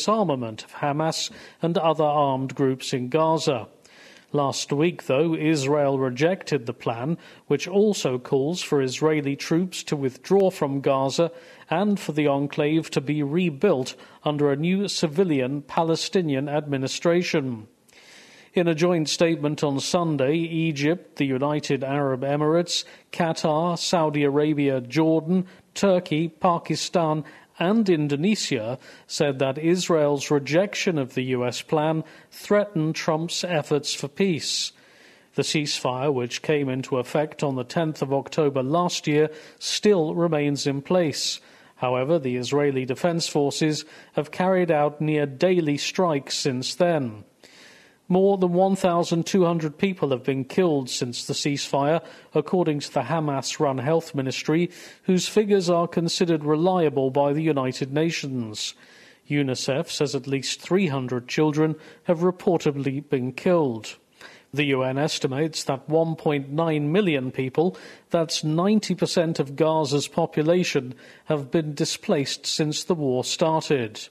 disarmament of Hamas and other armed groups in Gaza. Last week, though, Israel rejected the plan, which also calls for Israeli troops to withdraw from Gaza and for the enclave to be rebuilt under a new civilian Palestinian administration. In a joint statement on Sunday, Egypt, the United Arab Emirates, Qatar, Saudi Arabia, Jordan, Turkey, Pakistan and Indonesia said that Israel's rejection of the US plan threatened Trump's efforts for peace. The ceasefire, which came into effect on the 10th of October last year, still remains in place. However, the Israeli Defense Forces have carried out near daily strikes since then. More than 1,200 people have been killed since the ceasefire, according to the Hamas-run health ministry, whose figures are considered reliable by the United Nations. UNICEF says at least 300 children have reportedly been killed. The UN estimates that 1.9 million people, that's 90% of Gaza's population, have been displaced since the war started.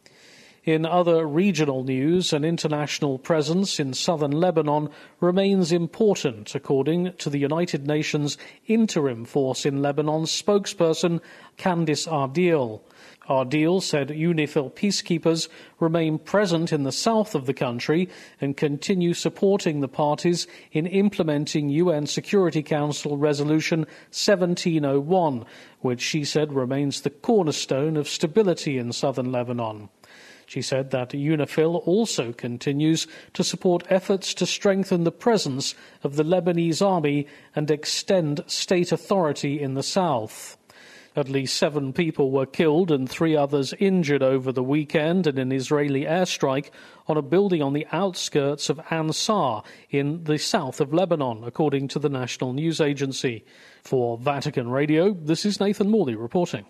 In other regional news, an international presence in southern Lebanon remains important, according to the United Nations Interim Force in Lebanon spokesperson Candice Ardeel. Ardeel said UNIFIL peacekeepers remain present in the south of the country and continue supporting the parties in implementing UN Security Council Resolution 1701, which she said remains the cornerstone of stability in southern Lebanon. She said that UNIFIL also continues to support efforts to strengthen the presence of the Lebanese army and extend state authority in the south. At least 7 people were killed and 3 others injured over the weekend in an Israeli airstrike on a building on the outskirts of Ansar in the south of Lebanon, according to the national news agency. For Vatican Radio, this is Nathan Morley reporting.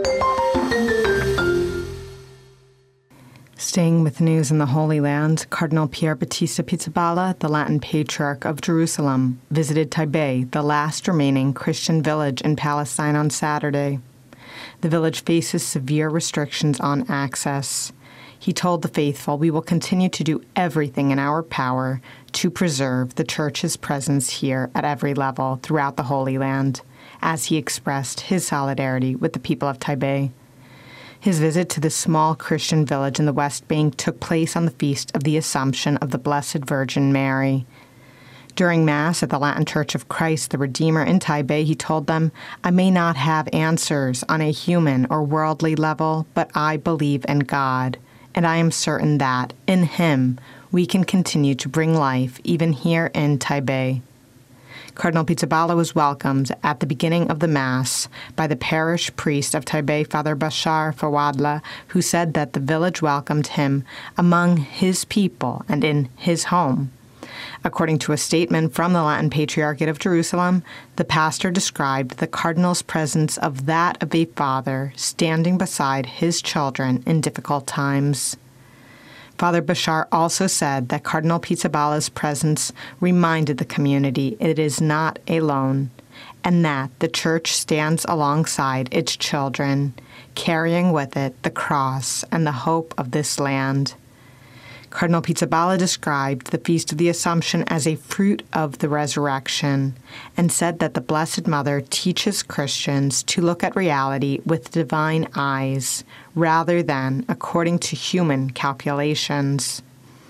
Staying with news in the Holy Land, Cardinal Pier Battista Pizzaballa, the Latin Patriarch of Jerusalem, visited Taybeh, the last remaining Christian village in Palestine, on Saturday. The village faces severe restrictions on access. He told the faithful, "We will continue to do everything in our power to preserve the Church's presence here at every level throughout the Holy Land," as he expressed his solidarity with the people of Taybeh. His visit to this small Christian village in the West Bank took place on the feast of the Assumption of the Blessed Virgin Mary. During Mass at the Latin Church of Christ the Redeemer in Taybeh, he told them, "I may not have answers on a human or worldly level, but I believe in God, and I am certain that, in Him, we can continue to bring life even here in Taybeh." Cardinal Pizzaballa was welcomed at the beginning of the Mass by the parish priest of Taybeh, Father Bashar Fawadla, who said that the village welcomed him among his people and in his home. According to a statement from the Latin Patriarchate of Jerusalem, the pastor described the cardinal's presence of that of a father standing beside his children in difficult times. Father Bashar also said that Cardinal Pizzaballa's presence reminded the community it is not alone, and that the Church stands alongside its children, carrying with it the cross and the hope of this land. Cardinal Pizzaballa described the Feast of the Assumption as a fruit of the resurrection and said that the Blessed Mother teaches Christians to look at reality with divine eyes rather than according to human calculations.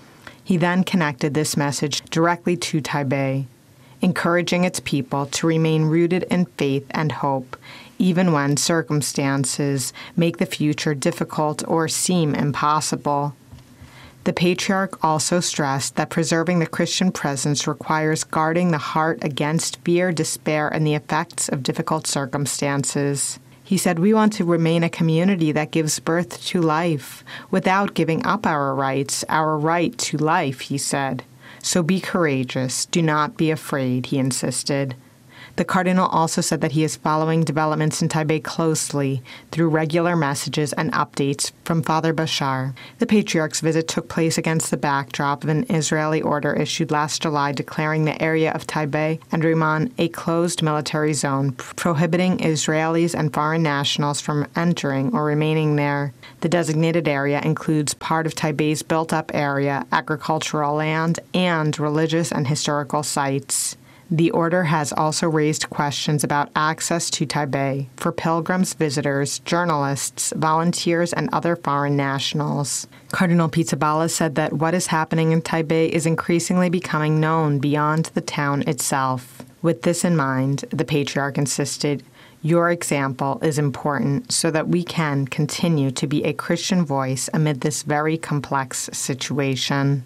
He then connected this message directly to Taybeh, encouraging its people to remain rooted in faith and hope, even when circumstances make the future difficult or seem impossible. The Patriarch also stressed that preserving the Christian presence requires guarding the heart against fear, despair, and the effects of difficult circumstances. He said, "We want to remain a community that gives birth to life without giving up our rights, our right to life," he said. "So be courageous. Do not be afraid," he insisted. The cardinal also said that he is following developments in Taipei closely through regular messages and updates from Father Bashar. The Patriarch's visit took place against the backdrop of an Israeli order issued last July declaring the area of Taipei and Riman a closed military zone, prohibiting Israelis and foreign nationals from entering or remaining there. The designated area includes part of Taipei's built-up area, agricultural land, and religious and historical sites. The order has also raised questions about access to Taipei for pilgrims, visitors, journalists, volunteers, and other foreign nationals. Cardinal Pizzaballa said that what is happening in Taipei is increasingly becoming known beyond the town itself. With this in mind, the Patriarch insisted, "Your example is important so that we can continue to be a Christian voice amid this very complex situation."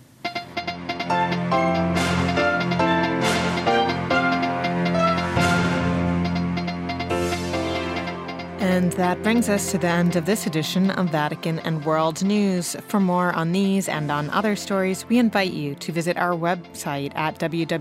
And that brings us to the end of this edition of Vatican and World News. For more on these and on other stories, we invite you to visit our website at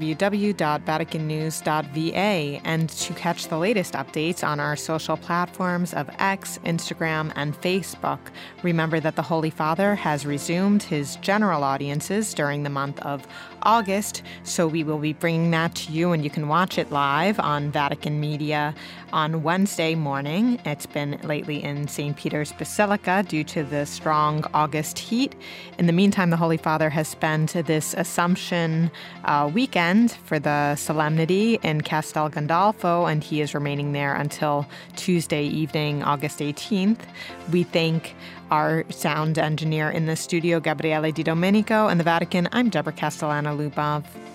www.vaticannews.va and to catch the latest updates on our social platforms of X, Instagram, and Facebook. Remember that the Holy Father has resumed his general audiences during the month of August, so we will be bringing that to you, and you can watch it live on Vatican Media on Wednesday morning. It's been lately in St. Peter's Basilica due to the strong August heat. In the meantime, the Holy Father has spent this Assumption weekend for the solemnity in Castel Gandolfo, and he is remaining there until Tuesday evening, August 18th. We thank our sound engineer in the studio, Gabriele Di Domenico. In the Vatican, I'm Deborah Castellano-Lubov.